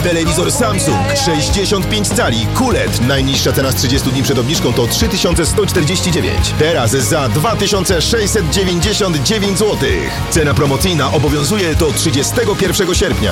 Telewizor Samsung 65 cali QLED. Najniższa cena z 30 dni przed obniżką to 3149. Teraz za 2699 zł. Cena promocyjna obowiązuje do 31 sierpnia.